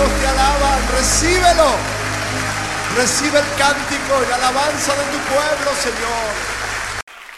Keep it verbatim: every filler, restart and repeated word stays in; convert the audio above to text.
hijos te alaban. Recíbelo. Recibe el cántico y la alabanza de tu pueblo, Señor.